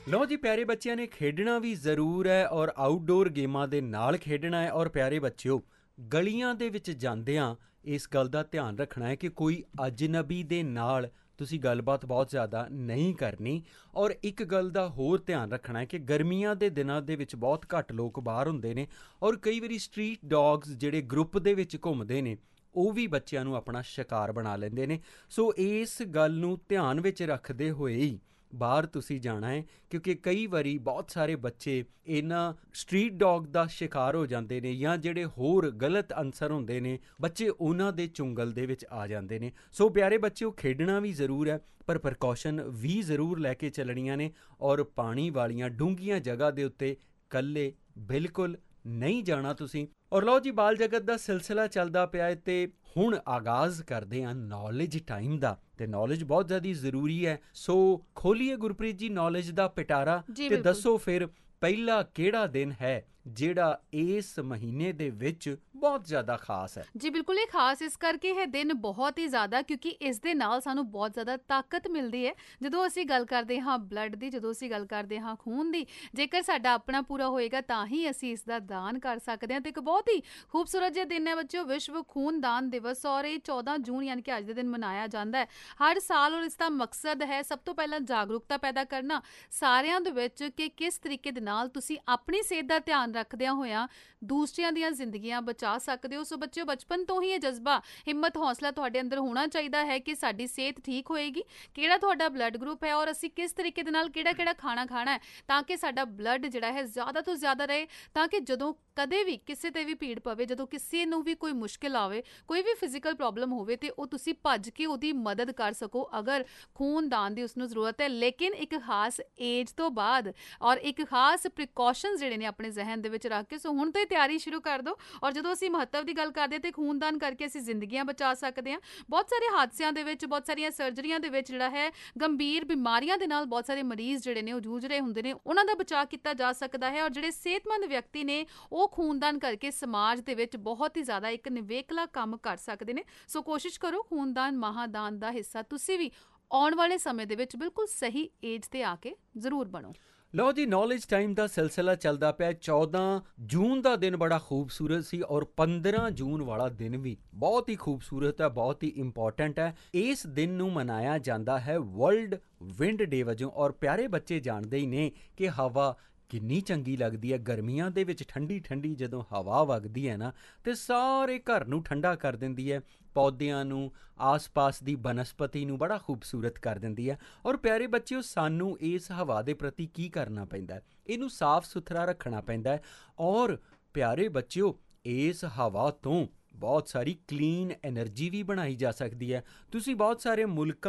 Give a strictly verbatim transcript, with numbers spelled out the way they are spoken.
ਲਓ ਜੀ, ਪਿਆਰੇ ਬੱਚਿਆਂ ਨੇ ਖੇਡਣਾ ਵੀ ਜ਼ਰੂਰ ਹੈ ਔਰ ਆਊਟਡੋਰ ਗੇਮਾਂ ਦੇ ਨਾਲ ਖੇਡਣਾ ਹੈ। ਔਰ ਪਿਆਰੇ ਬੱਚਿਓ, ਗਲੀਆਂ ਦੇ ਵਿੱਚ ਜਾਂਦਿਆਂ ਇਸ ਗੱਲ ਦਾ ਧਿਆਨ ਰੱਖਣਾ ਹੈ ਕਿ ਕੋਈ ਅਜਨਬੀ ਦੇ ਨਾਲ ਤੁਸੀਂ ਗੱਲਬਾਤ ਬਹੁਤ ਜ਼ਿਆਦਾ ਨਹੀਂ ਕਰਨੀ। ਔਰ ਇੱਕ ਗੱਲ ਦਾ ਹੋਰ ਧਿਆਨ ਰੱਖਣਾ ਹੈ ਕਿ ਗਰਮੀਆਂ ਦੇ ਦਿਨਾਂ ਦੇ ਵਿੱਚ ਬਹੁਤ ਘੱਟ ਲੋਕ ਬਾਹਰ ਹੁੰਦੇ ਨੇ ਔਰ ਕਈ ਵਾਰੀ ਸਟਰੀਟ ਡੌਗਸ ਜਿਹੜੇ ਗਰੁੱਪ ਦੇ ਵਿੱਚ ਘੁੰਮਦੇ ਨੇ ਉਹ ਵੀ ਬੱਚਿਆਂ ਨੂੰ ਆਪਣਾ ਸ਼ਿਕਾਰ ਬਣਾ ਲੈਂਦੇ ਨੇ। ਸੋ ਇਸ ਗੱਲ ਨੂੰ ਧਿਆਨ ਵਿੱਚ ਰੱਖਦੇ ਹੋਏ ਹੀ ਬਾਹਰ ਤੁਸੀਂ ਜਾਣਾ ਹੈ, ਕਿਉਂਕਿ ਕਈ ਵਾਰੀ ਬਹੁਤ ਸਾਰੇ ਬੱਚੇ ਇਹਨਾਂ ਸਟਰੀਟ ਡੌਗ ਦਾ ਸ਼ਿਕਾਰ ਹੋ ਜਾਂਦੇ ਨੇ ਜਾਂ ਜਿਹੜੇ ਹੋਰ ਗਲਤ ਅਨਸਰ ਹੁੰਦੇ ਨੇ ਬੱਚੇ ਉਹਨਾਂ ਦੇ ਚੁੰਗਲ ਦੇ ਵਿੱਚ ਆ ਜਾਂਦੇ ਨੇ। ਸੋ ਪਿਆਰੇ ਬੱਚਿਓ, ਖੇਡਣਾ ਵੀ ਜ਼ਰੂਰ ਹੈ ਪਰ ਪ੍ਰੀਕਾਸ਼ਨ ਵੀ ਜ਼ਰੂਰ ਲੈ ਕੇ ਚੱਲਣੀਆਂ ਨੇ। ਔਰ ਪਾਣੀ ਵਾਲੀਆਂ ਡੂੰਘੀਆਂ ਜਗ੍ਹਾ ਦੇ ਉੱਤੇ ਇਕੱਲੇ ਬਿਲਕੁਲ ਨਹੀਂ ਜਾਣਾ ਤੁਸੀਂ। ਔਰ ਲਓ ਜੀ, ਬਾਲ ਜਗਤ ਦਾ ਸਿਲਸਿਲਾ ਚੱਲਦਾ ਪਿਆ ਹੈ ਅਤੇ ਹੁਣ ਆਗਾਜ਼ ਕਰਦੇ ਹਾਂ ਨੌਲੇਜ ਟਾਈਮ ਦਾ। ਅਤੇ ਨੌਲੇਜ ਬਹੁਤ ਜ਼ਿਆਦਾ ਜ਼ਰੂਰੀ ਹੈ। ਸੋ ਖੋਲੀਏ ਗੁਰਪ੍ਰੀਤ ਜੀ ਨੌਲੇਜ ਦਾ ਪਿਟਾਰਾ ਜੀ ਅਤੇ ਬਿਲਕੁਲ। ਦੱਸੋ ਫਿਰ ਪਹਿਲਾ ਕਿਹੜਾ ਦਿਨ ਹੈ ਜਿਹੜਾ ਇਸ ਮਹੀਨੇ ਦੇ ਵਿੱਚ ਬਹੁਤ ਜ਼ਿਆਦਾ ਖਾਸ ਹੈ। ਜੀ ਬਿਲਕੁਲ, ਇਹ ਖਾਸ ਇਸ ਕਰਕੇ ਹੈ ਦਿਨ ਬਹੁਤ ਹੀ ਜ਼ਿਆਦਾ, ਕਿਉਂਕਿ ਇਸ ਦੇ ਨਾਲ ਸਾਨੂੰ ਬਹੁਤ ਜ਼ਿਆਦਾ ਤਾਕਤ ਮਿਲਦੀ ਹੈ। ਜਦੋਂ ਅਸੀਂ ਗੱਲ ਕਰਦੇ ਹਾਂ ਬਲੱਡ ਦੀ, ਜਦੋਂ ਅਸੀਂ ਗੱਲ ਕਰਦੇ ਹਾਂ ਖੂਨ ਦੀ, ਜੇਕਰ ਸਾਡਾ ਆਪਣਾ ਪੂਰਾ ਹੋਏਗਾ ਤਾਂ ਹੀ ਅਸੀਂ ਇਸ ਦਾ ਦਾਨ ਕਰ ਸਕਦੇ ਹਾਂ। ਤੇ ਇੱਕ ਬਹੁਤ ਹੀ ਖੂਬਸੂਰਤ ਜਿਹਾ ਦਿਨ ਹੈ ਬੱਚਿਓ, ਵਿਸ਼ਵ ਖੂਨਦਾਨ ਦਿਵਸ। ਔਰ ਇਹ ਚੌਦਾਂ ਜੂਨ ਯਾਨੀ ਕਿ ਅੱਜ ਦੇ ਦਿਨ ਮਨਾਇਆ ਜਾਂਦਾ ਹੈ ਹਰ ਸਾਲ। ਔਰ ਇਸ ਦਾ ਮਕਸਦ ਹੈ ਸਭ ਤੋਂ ਪਹਿਲਾਂ ਜਾਗਰੂਕਤਾ ਪੈਦਾ ਕਰਨਾ ਸਾਰਿਆਂ ਦੇ ਵਿੱਚ ਕਿ ਕਿਸ ਤਰੀਕੇ ਦੇ ਨਾਲ ਤੁਸੀਂ ਆਪਣੀ ਸਿਹਤ ਦਾ ਧਿਆਨ ਰੱਖਦਿਆਂ ਹੋਇਆਂ ਦੂਸਰਿਆਂ ਦੀਆਂ ਜ਼ਿੰਦਗੀਆਂ ਬਚਾ ਸਕਦੇ ਹੋ। ਸੋ ਬੱਚਿਓ, ਬਚਪਨ ਤੋਂ ਹੀ ਇਹ ਜਜ਼ਬਾ, ਹਿੰਮਤ, ਹੌਸਲਾ ਤੁਹਾਡੇ ਅੰਦਰ ਹੋਣਾ ਚਾਹੀਦਾ ਹੈ ਕਿ ਸਾਡੀ ਸਿਹਤ ਠੀਕ ਹੋਏਗੀ, ਕਿਹੜਾ ਤੁਹਾਡਾ ਬਲੱਡ ਗਰੁੱਪ ਹੈ ਔਰ ਅਸੀਂ ਕਿਸ ਤਰੀਕੇ ਦੇ ਨਾਲ ਕਿਹੜਾ ਕਿਹੜਾ ਖਾਣਾ ਖਾਣਾ ਹੈ ਤਾਂ ਕਿ ਸਾਡਾ ਬਲੱਡ ਜਿਹੜਾ ਹੈ ਜ਼ਿਆਦਾ ਤੋਂ ਜ਼ਿਆਦਾ ਰਹੇ, ਤਾਂ ਕਿ ਜਦੋਂ ਕਦੇ ਵੀ ਕਿਸੇ ਤੇ ਵੀ ਭੀੜ ਪਵੇ, ਜਦੋਂ ਕਿਸੇ ਨੂੰ ਵੀ ਕੋਈ ਮੁਸ਼ਕਿਲ ਆਵੇ, ਕੋਈ ਵੀ ਫਿਜ਼ੀਕਲ ਪ੍ਰੋਬਲਮ ਹੋਵੇ ਤੇ ਉਹ ਤੁਸੀਂ ਭੱਜ ਕੇ ਉਹਦੀ ਮਦਦ ਕਰ ਸਕੋ ਅਗਰ ਖੂਨਦਾਨ ਦੀ ਉਸਨੂੰ ਜ਼ਰੂਰਤ ਹੈ। ਲੇਕਿਨ ਇੱਕ ਖਾਸ ਏਜ ਤੋਂ ਬਾਅਦ ਔਰ ਇੱਕ ਖਾਸ ਪ੍ਰੀਕਾਸ਼ਨਸ ਜਿਹੜੇ ਨੇ ਆਪਣੇ ਜ਼ਹਿਨ ਦੇ ਵਿੱਚ ਰੱਖ ਕੇ, ਸੋ ਹੁਣ ਤੋਂ ਹੀ ਤਿਆਰੀ ਸ਼ੁਰੂ ਕਰ ਦਿਓ। ਔਰ ਜਦੋਂ ਅਸੀਂ ਮਹੱਤਵ ਦੀ ਗੱਲ ਕਰਦੇ ਤੇ ਖੂਨਦਾਨ ਕਰਕੇ ਅਸੀਂ ਜ਼ਿੰਦਗੀਆਂ ਬਚਾ ਸਕਦੇ ਹਾਂ। ਬਹੁਤ ਸਾਰੇ ਹਾਦਸਿਆਂ ਦੇ ਵਿੱਚ, ਬਹੁਤ ਸਾਰੀਆਂ ਸਰਜਰੀਆਂ ਦੇ ਵਿੱਚ ਜਿਹੜਾ ਹੈ ਗੰਭੀਰ ਬਿਮਾਰੀਆਂ ਦੇ ਨਾਲ ਬਹੁਤ ਸਾਰੇ ਮਰੀਜ਼ ਜਿਹੜੇ ਨੇ ਉਹ ਜੂਝ ਰਹੇ ਹੁੰਦੇ ਨੇ, ਉਹਨਾਂ ਦਾ ਬਚਾਅ ਕੀਤਾ ਜਾ ਸਕਦਾ ਹੈ। ਔਰ ਜਿਹੜੇ ਸਿਹਤਮੰਦ ਵਿਅਕਤੀ ਨੇ ਉਹ ਖੂਨਦਾਨ ਕਰਕੇ ਸਮਾਜ ਦੇ ਵਿੱਚ ਬਹੁਤ ਹੀ ਜ਼ਿਆਦਾ ਇੱਕ ਨਿਵੇਕਲਾ ਕੰਮ ਕਰ ਸਕਦੇ ਨੇ। ਸੋ ਕੋਸ਼ਿਸ਼ ਕਰੋ ਖੂਨਦਾਨ ਮਹਾਦਾਨ ਦਾ ਹਿੱਸਾ ਤੁਸੀਂ ਵੀ ਆਉਣ ਵਾਲੇ ਸਮੇਂ ਦੇ ਵਿੱਚ ਬਿਲਕੁਲ ਸਹੀ ਏਜ ਤੇ ਆ ਕੇ ਜ਼ਰੂਰ ਬਣੋ। ਲਓ ਜੀ, ਨੌਲੇਜ ਟਾਈਮ ਦਾ ਸਿਲਸਿਲਾ ਚੱਲਦਾ ਪਿਆ। ਚੌਦਾਂ ਜੂਨ ਦਾ ਦਿਨ ਬੜਾ ਖੂਬਸੂਰਤ ਸੀ ਔਰ ਪੰਦਰਾਂ ਜੂਨ ਵਾਲਾ ਦਿਨ ਵੀ ਬਹੁਤ ਹੀ ਖੂਬਸੂਰਤ ਹੈ, ਬਹੁਤ ਹੀ ਇੰਪੋਰਟੈਂਟ ਹੈ। ਇਸ ਦਿਨ ਨੂੰ ਮਨਾਇਆ ਜਾਂਦਾ ਹੈ ਵਰਲਡ ਵਿੰਡ ਡੇ ਵਜੋਂ। ਔਰ ਪਿਆਰੇ ਬੱਚੇ ਜਾਣਦੇ ਹੀ ਨੇ ਕਿ ਹਵਾ ਕਿੰਨੀ ਚੰਗੀ ਲੱਗਦੀ ਹੈ ਗਰਮੀਆਂ ਦੇ ਵਿੱਚ। ਠੰਡੀ ਠੰਡੀ ਜਦੋਂ ਹਵਾ ਵਗਦੀ ਹੈ ਨਾ ਅਤੇ ਸਾਰੇ ਘਰ ਨੂੰ ਠੰਡਾ ਕਰ ਦਿੰਦੀ ਹੈ, ਪੌਦਿਆਂ ਨੂੰ, ਆਸ-ਪਾਸ ਦੀ ਬਨਸਪਤੀ ਨੂੰ ਬੜਾ ਖੂਬਸੂਰਤ ਕਰ ਦਿੰਦੀ ਹੈ। ਔਰ ਪਿਆਰੇ ਬੱਚਿਓ, ਸਾਨੂੰ ਇਸ ਹਵਾ ਦੇ ਪ੍ਰਤੀ ਕੀ ਕਰਨਾ ਪੈਂਦਾ ਹੈ? ਇਹਨੂੰ ਸਾਫ਼ ਸੁਥਰਾ ਰੱਖਣਾ ਪੈਂਦਾ ਹੈ। ਔਰ ਪਿਆਰੇ ਬੱਚਿਓ, ਇਸ ਹਵਾ ਤੋਂ ਬਹੁਤ ਸਾਰੀ ਕਲੀਨ ਐਨਰਜੀ ਵੀ ਬਣਾਈ ਜਾ ਸਕਦੀ ਹੈ। ਤੁਸੀਂ ਬਹੁਤ ਸਾਰੇ ਮੁਲਕਾਂ